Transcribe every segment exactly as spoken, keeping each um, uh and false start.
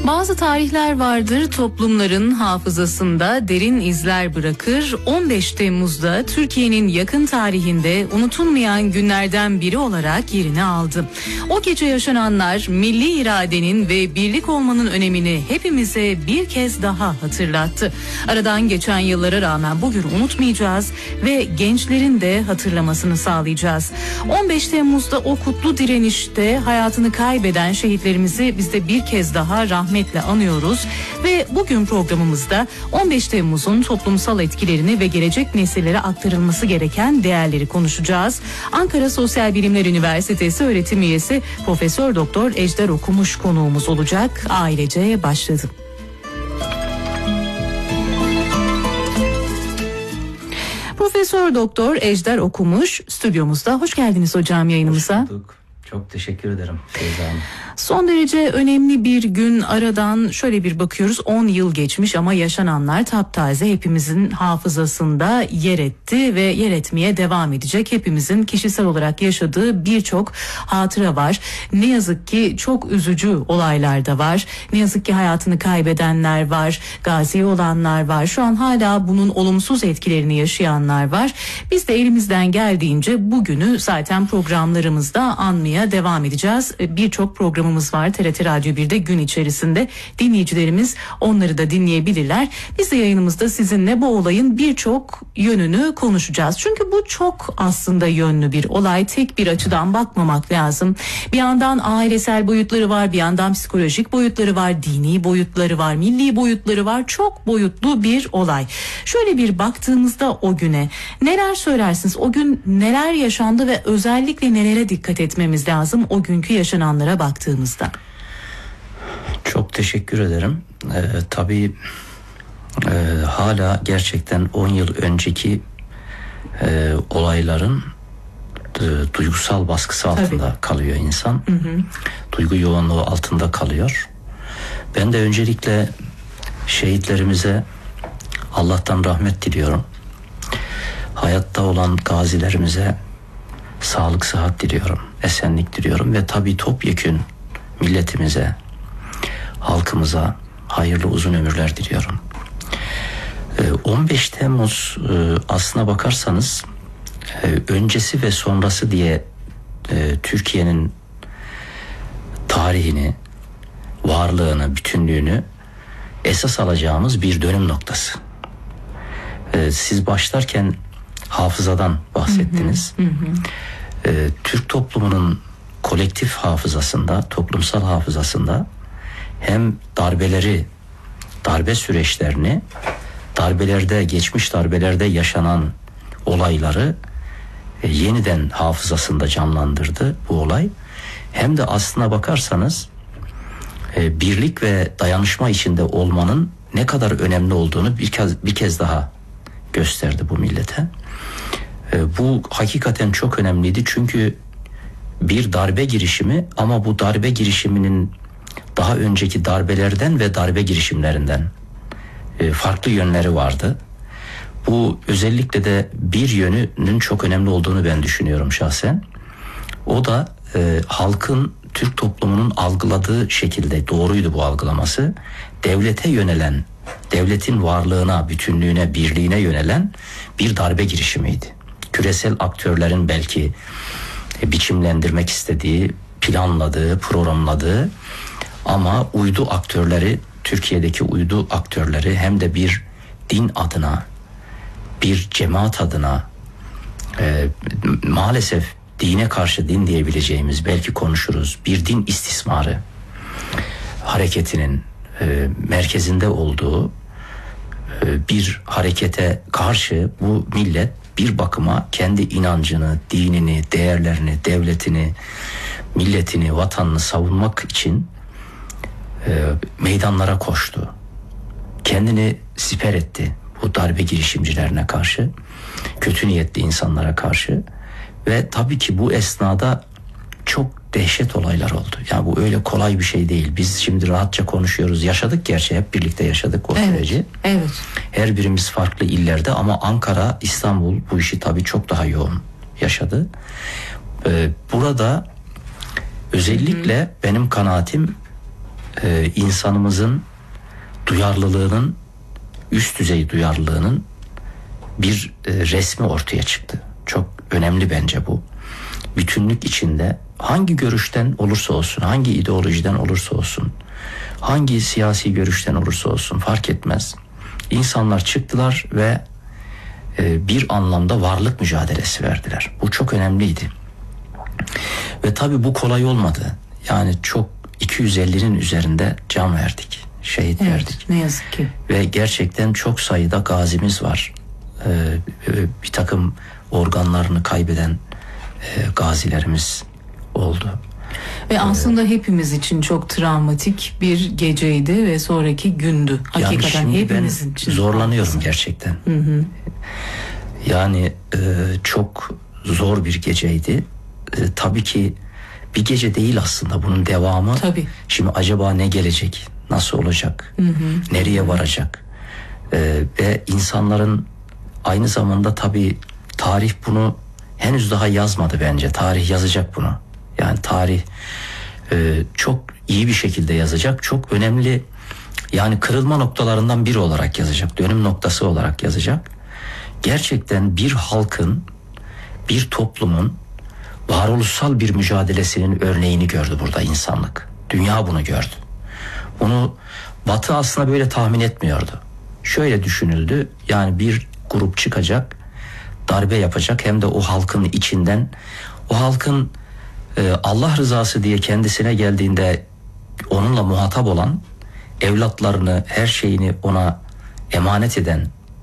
Bazı tarihler vardır, toplumların hafızasında derin izler bırakır. on beş Temmuz'da Türkiye'nin yakın tarihinde unutulmayan günlerden biri olarak yerini aldı. O gece yaşananlar milli iradenin ve birlik olmanın önemini hepimize bir kez daha hatırlattı. Aradan geçen yıllara rağmen bugün unutmayacağız ve gençlerin de hatırlamasını sağlayacağız. on beş Temmuz'da o kutlu direnişte hayatını kaybeden şehitlerimizi biz de bir kez daha rahmetle anıyoruz ve bugün programımızda on beş Temmuz'un toplumsal etkilerini ve gelecek nesillere aktarılması gereken değerleri konuşacağız. Ankara Sosyal Bilimler Üniversitesi öğretim üyesi Profesör Doktor Ejder Okumuş konuğumuz olacak. Ailece başladı. Profesör Doktor Ejder Okumuş stüdyomuzda. Hoş geldiniz hocam yayınımıza. Hoş bulduk. Çok teşekkür ederim Feyza Hanım. Son derece önemli bir gün, aradan şöyle bir bakıyoruz, on yıl geçmiş ama yaşananlar taptaze, hepimizin hafızasında yer etti ve yer etmeye devam edecek. Hepimizin kişisel olarak yaşadığı birçok hatıra var. Ne yazık ki çok üzücü olaylar da var. Ne yazık ki hayatını kaybedenler var, gazi olanlar var. Şu an hala bunun olumsuz etkilerini yaşayanlar var. Biz de elimizden geldiğince bugünü zaten programlarımızda anmaya devam edeceğiz. Birçok programımız var T R T Radyo bir'de gün içerisinde. Dinleyicilerimiz onları da dinleyebilirler. Biz de yayınımızda sizinle bu olayın birçok yönünü konuşacağız. Çünkü bu çok aslında yönlü bir olay. Tek bir açıdan bakmamak lazım. Bir yandan ailesel boyutları var, bir yandan psikolojik boyutları var, dini boyutları var, milli boyutları var. Çok boyutlu bir olay. Şöyle bir baktığımızda o güne neler söylersiniz? O gün neler yaşandı ve özellikle nelere dikkat etmemiz lazım o günkü yaşananlara baktığımızda? Çok teşekkür ederim. Ee, tabii e, hala gerçekten on yıl önceki e, olayların e, duygusal baskısı altında tabii kalıyor insan. Hı hı. Duygu yoğunluğu altında kalıyor. Ben de öncelikle şehitlerimize Allah'tan rahmet diliyorum. Hayatta olan gazilerimize sağlık, sıhhat diliyorum. Esenlik diliyorum ve tabii topyekün milletimize, halkımıza hayırlı uzun ömürler diliyorum. on beş Temmuz aslına bakarsanız öncesi ve sonrası diye Türkiye'nin tarihini, varlığını, bütünlüğünü esas alacağımız bir dönüm noktası. Siz başlarken hafızadan bahsettiniz. Hı hı, hı. Türk toplumunun kolektif hafızasında, toplumsal hafızasında hem darbeleri, darbe süreçlerini, darbelerde, geçmiş darbelerde yaşanan olayları e, yeniden hafızasında canlandırdı bu olay. Hem de aslına bakarsanız e, birlik ve dayanışma içinde olmanın ne kadar önemli olduğunu bir kez, bir kez daha gösterdi bu millete. E, bu hakikaten çok önemliydi çünkü bir darbe girişimi ama bu darbe girişiminin daha önceki darbelerden ve darbe girişimlerinden e, farklı yönleri vardı. Bu özellikle de bir yönünün çok önemli olduğunu ben düşünüyorum şahsen. O da e, halkın, Türk toplumunun algıladığı şekilde doğruydu bu algılaması. Devlete yönelen, devletin varlığına, bütünlüğüne, birliğine yönelen bir darbe girişimiydi. Küresel aktörlerin belki biçimlendirmek istediği, planladığı, programladığı ama uydu aktörleri, Türkiye'deki uydu aktörleri hem de bir din adına, bir cemaat adına e, maalesef dine karşı din diyebileceğimiz, belki konuşuruz, bir din istismarı hareketinin e, merkezinde olduğu e, bir harekete karşı bu millet bir bakıma kendi inancını, dinini, değerlerini, devletini, milletini, vatanını savunmak için e, meydanlara koştu. Kendini siper etti bu darbe girişimcilerine karşı, kötü niyetli insanlara karşı ve tabii ki bu esnada çok dehşet olaylar oldu. Yani bu öyle kolay bir şey değil. Biz şimdi rahatça konuşuyoruz. Yaşadık gerçi, hep birlikte yaşadık o evet, süreci. Evet. Her birimiz farklı illerde ama Ankara, İstanbul bu işi tabii çok daha yoğun yaşadı. Ee, burada özellikle hı hı. benim kanaatim e, insanımızın duyarlılığının, üst düzey duyarlılığının bir e, resmi ortaya çıktı. Çok önemli bence bu. Bütünlük içinde hangi görüşten olursa olsun, hangi ideolojiden olursa olsun, hangi siyasi görüşten olursa olsun fark etmez. İnsanlar çıktılar ve e, bir anlamda varlık mücadelesi verdiler. Bu çok önemliydi. Ve tabii bu kolay olmadı. Yani çok iki yüz ellinin üzerinde can verdik, şehit evet, verdik. Ne yazık ki. Ve gerçekten çok sayıda gazimiz var. Ee, bir takım organlarını kaybeden e, gazilerimiz oldu. Ve aslında ee, hepimiz için çok travmatik bir geceydi ve sonraki gündü. Hakikaten yani hepimizin için. Zorlanıyorum aslında. Gerçekten. Hı hı. Yani e, çok zor bir geceydi. E, tabii ki bir gece değil aslında, bunun devamı. Tabii. Şimdi acaba ne gelecek? Nasıl olacak? Hı hı. Nereye varacak? E, ve insanların aynı zamanda tabii tarih bunu henüz daha yazmadı bence. Tarih yazacak bunu. Yani tarih e, çok iyi bir şekilde yazacak. Çok önemli, yani kırılma noktalarından biri olarak yazacak. Dönüm noktası olarak yazacak. Gerçekten bir halkın, bir toplumun varoluşsal bir mücadelesinin örneğini gördü burada insanlık. Dünya bunu gördü. Bunu Batı aslında böyle tahmin etmiyordu. Şöyle düşünüldü, yani bir grup çıkacak, darbe yapacak, hem de o halkın içinden, o halkın e, Allah rızası diye kendisine geldiğinde onunla muhatap olan, evlatlarını, her şeyini ona emanet eden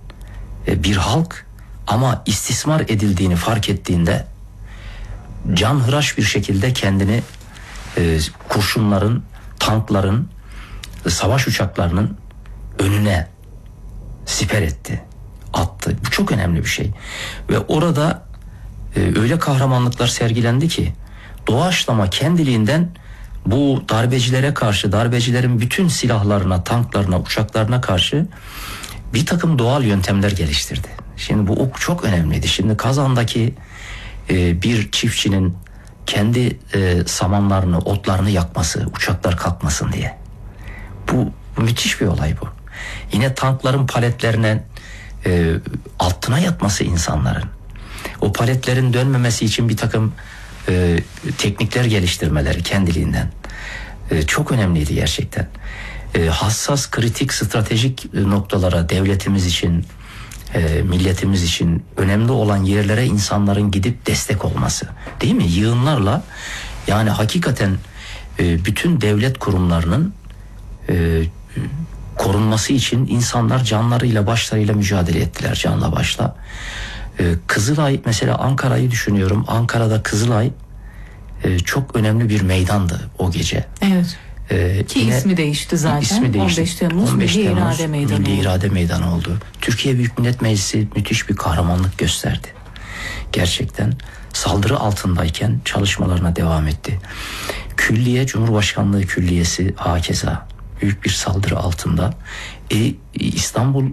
e, bir halk, ama istismar edildiğini fark ettiğinde canhıraş bir şekilde kendini e, kurşunların, tankların, e, savaş uçaklarının önüne siper etti, attı. Bu çok önemli bir şey. Ve orada e, öyle kahramanlıklar sergilendi ki doğaçlama kendiliğinden bu darbecilere karşı, darbecilerin bütün silahlarına, tanklarına, uçaklarına karşı bir takım doğal yöntemler geliştirdi. Şimdi bu çok önemliydi. Şimdi Kazan'daki e, bir çiftçinin kendi e, samanlarını, otlarını yakması, uçaklar kalkmasın diye. Bu, bu müthiş bir olay bu. Yine tankların paletlerine e, altına yatması insanların. O paletlerin dönmemesi için bir takım e, teknikler geliştirmeleri kendiliğinden. E, çok önemliydi gerçekten. E, hassas, kritik, stratejik noktalara devletimiz için, e, milletimiz için önemli olan yerlere insanların gidip destek olması. Değil mi? Yığınlarla, yani hakikaten e, bütün devlet kurumlarının e, korunması için insanlar canlarıyla, başlarıyla mücadele ettiler, canla başla. Ee, Kızılay, mesela Ankara'yı düşünüyorum. Ankara'da Kızılay e, çok önemli bir meydandı o gece. Evet. Ee, Ki ismi değişti zaten. İsmi değişti. on beş Temmuz on beş Milli Temmuz İrade Meydanı Milli oldu. İrade Meydanı oldu. Türkiye Büyük Millet Meclisi müthiş bir kahramanlık gösterdi. Gerçekten saldırı altındayken çalışmalarına devam etti. Külliye, Cumhurbaşkanlığı Külliyesi hakeza büyük bir saldırı altında. E, İstanbul e,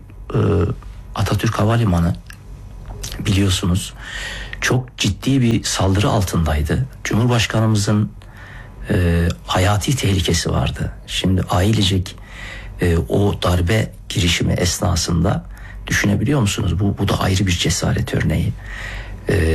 Atatürk Havalimanı biliyorsunuz çok ciddi bir saldırı altındaydı. Cumhurbaşkanımızın e, hayati tehlikesi vardı. Şimdi ailecek e, o darbe girişimi esnasında düşünebiliyor musunuz? Bu, bu da ayrı bir cesaret örneği. E,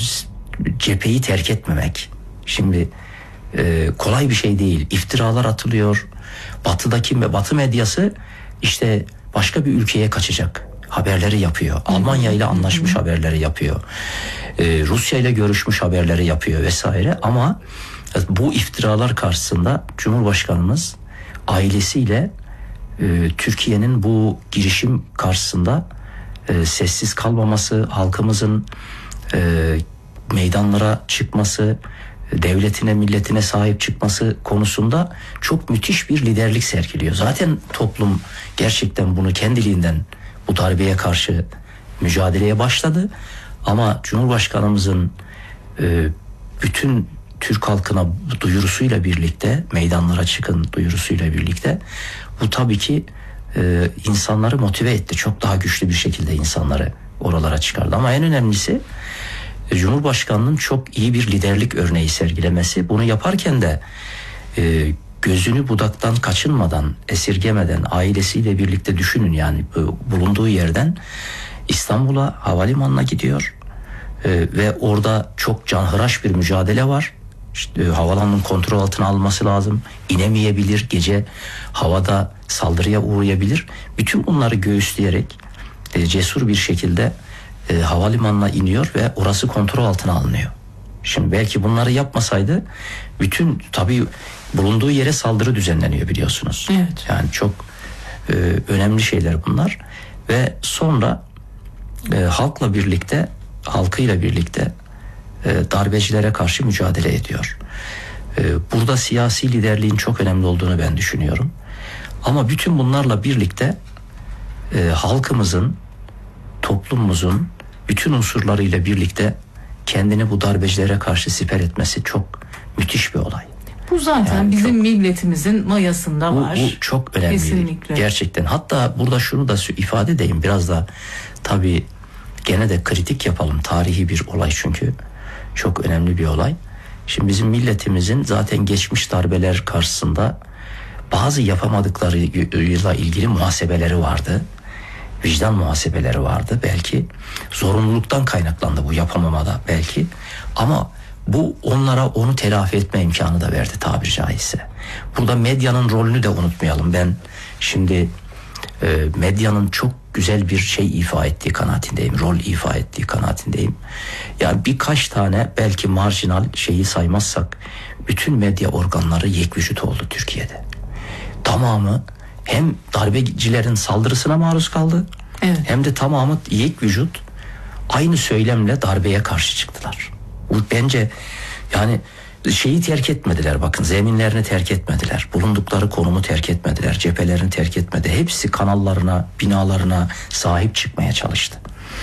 cepheyi terk etmemek. Şimdi e, kolay bir şey değil. İftiralar atılıyor. Batı'daki ve Batı medyası işte başka bir ülkeye kaçacak haberleri yapıyor. Almanya ile anlaşmış haberleri yapıyor. Ee, Rusya ile görüşmüş haberleri yapıyor vesaire. Ama bu iftiralar karşısında Cumhurbaşkanımız ailesiyle e, Türkiye'nin bu girişim karşısında e, sessiz kalmaması, halkımızın e, meydanlara çıkması, devletine, milletine sahip çıkması konusunda çok müthiş bir liderlik sergiliyor. Zaten toplum gerçekten bunu kendiliğinden, bu darbeye karşı mücadeleye başladı. Ama Cumhurbaşkanımızın e, bütün Türk halkına duyurusuyla birlikte, meydanlara çıkın duyurusuyla birlikte, bu tabii ki e, insanları motive etti. Çok daha güçlü bir şekilde insanları oralara çıkardı. Ama en önemlisi Cumhurbaşkanının çok iyi bir liderlik örneği sergilemesi. Bunu yaparken de e, gözünü budaktan kaçınmadan, esirgemeden, ailesiyle birlikte düşünün yani bulunduğu yerden İstanbul'a, havalimanına gidiyor ee, ve orada çok canhıraş bir mücadele var. İşte, havalanının kontrol altına alınması lazım. İnemeyebilir, gece havada saldırıya uğrayabilir. Bütün bunları göğüsleyerek e, cesur bir şekilde e, havalimanına iniyor ve orası kontrol altına alınıyor. Şimdi belki bunları yapmasaydı bütün tabii bulunduğu yere saldırı düzenleniyor biliyorsunuz. Evet. Yani çok e, önemli şeyler bunlar ve sonra e, halkla birlikte, halkıyla birlikte e, darbecilere karşı mücadele ediyor. E, burada siyasi liderliğin çok önemli olduğunu ben düşünüyorum. Ama bütün bunlarla birlikte e, halkımızın, toplumumuzun bütün unsurlarıyla birlikte kendini bu darbecilere karşı siper etmesi çok müthiş bir olay. Bu zaten yani bizim çok, milletimizin mayasında bu, var. Bu çok önemli. Kesinlikle. Gerçekten. Hatta burada şunu da ifade edeyim. Biraz da tabii gene de kritik yapalım. Tarihi bir olay çünkü. Çok önemli bir olay. Şimdi bizim milletimizin zaten geçmiş darbeler karşısında bazı yapamadıklarıyla ilgili muhasebeleri vardı. Vicdan muhasebeleri vardı. Belki zorunluluktan kaynaklandı bu yapamamada belki. Ama bu onlara onu telafi etme imkanı da verdi tabiri caizse. Burada medyanın rolünü de unutmayalım. Ben şimdi e, medyanın çok güzel bir şey ifa ettiği kanaatindeyim. Rol ifa ettiği kanaatindeyim. Yani birkaç tane belki marjinal şeyi saymazsak bütün medya organları yekvücut oldu Türkiye'de. Tamamı hem darbecilerin saldırısına maruz kaldı, evet, hem de tamamı yekvücut aynı söylemle darbeye karşı çıktılar. Bu bence yani şeyi terk etmediler, bakın zeminlerini terk etmediler, bulundukları konumu terk etmediler, cephelerini terk etmedi. Hepsi kanallarına, binalarına sahip çıkmaya çalıştı.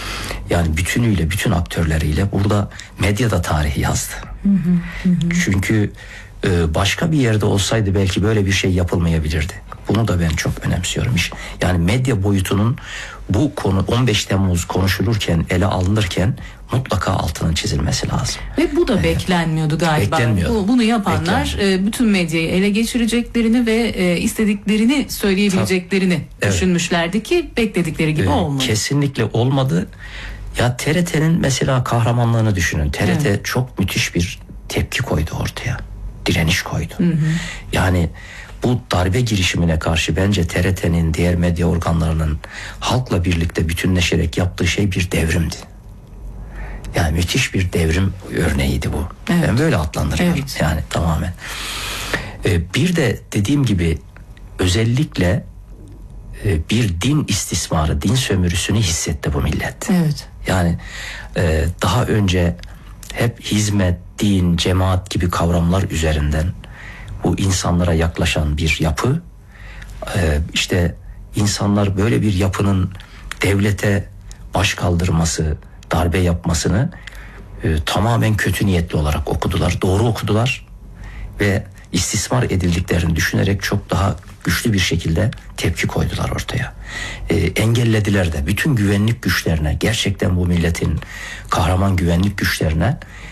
Yani bütünüyle, bütün aktörleriyle burada medyada tarihi yazdı. Hı hı, hı. Çünkü e, başka bir yerde olsaydı belki böyle bir şey yapılmayabilirdi. Bunu da ben çok önemsiyorum. Yani medya boyutunun bu konu on beş Temmuz konuşulurken, ele alınırken mutlaka altının çizilmesi lazım. Ve bu da ee, beklenmiyordu galiba. Bu, bunu yapanlar e, bütün medyayı ele geçireceklerini ve e, istediklerini söyleyebileceklerini Tabii. düşünmüşlerdi evet. ki bekledikleri gibi ee, olmadı. Kesinlikle olmadı. Ya T R T'nin mesela kahramanlığını düşünün. T R T evet. çok müthiş bir tepki koydu ortaya. Direniş koydu. Hı hı. Yani bu darbe girişimine karşı bence T R T'nin, diğer medya organlarının halkla birlikte bütünleşerek yaptığı şey bir devrimdi. Yani müthiş bir devrim örneğiydi bu. Evet. Ben böyle adlandırıyorum. Evet. Yani tamamen. Ee, bir de dediğim gibi özellikle e, bir din istismarı, din sömürüsünü hissetti bu millet. Evet. Yani e, daha önce hep hizmet, din, cemaat gibi kavramlar üzerinden bu insanlara yaklaşan bir yapı, ee, işte insanlar böyle bir yapının devlete baş kaldırması, darbe yapmasını e, tamamen kötü niyetli olarak okudular, doğru okudular ve istismar edildiklerini düşünerek çok daha güçlü bir şekilde tepki koydular ortaya. E, engellediler de bütün güvenlik güçlerine, gerçekten bu milletin kahraman güvenlik güçlerine